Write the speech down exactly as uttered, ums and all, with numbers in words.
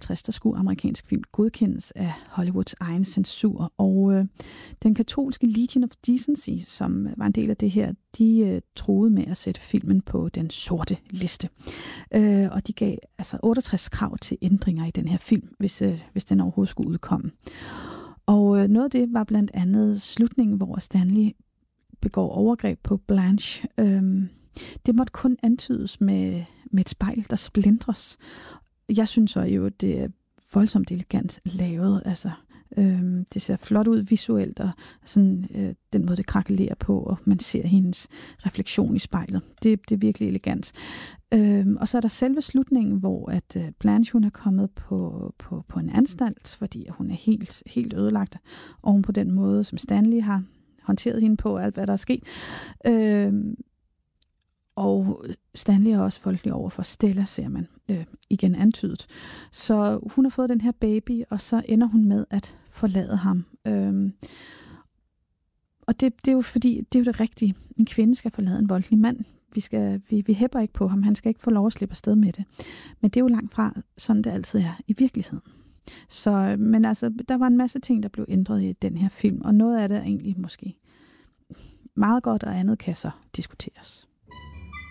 femoghalvtreds, der skulle amerikansk film godkendes af Hollywoods egen censur, og øh, den katolske Legion of Decency, som var en del af det her, de øh, troede med at sætte filmen på den sorte liste. Øh, og de gav altså otteogtres krav til ændringer i den her film, hvis, øh, hvis den overhovedet skulle udkomme. Og øh, noget af det var blandt andet slutningen, hvor Stanley begår overgreb på Blanche. Øh, det måtte kun antydes med, med et spejl, der splindres. Jeg synes så jo, det er voldsomt elegant lavet. Altså, øhm, det ser flot ud visuelt, og sådan, øh, den måde, det krakelerer på, og man ser hendes refleksion i spejlet. Det, det er virkelig elegant. Øhm, og så er der selve slutningen, hvor at øh, Blanche hun er kommet på, på, på en anstalt, fordi hun er helt, helt ødelagt oven på den måde, som Stanley har håndteret hende på, alt hvad der er sket. Øhm, Og Stanley er også voldelig over for Stella, ser man øh, igen antydet. Så hun har fået den her baby, og så ender hun med at forlade ham. Øhm, og det, det er jo fordi, det er jo det rigtige. En kvinde skal forlade en voldelig mand. Vi, skal, vi, vi hæpper ikke på ham. Han skal ikke få lov at slippe afsted med det. Men det er jo langt fra, sådan det altid er i virkeligheden. Så, men altså, der var en masse ting, der blev ændret i den her film, og noget af det er egentlig måske meget godt, og andet kan så diskuteres.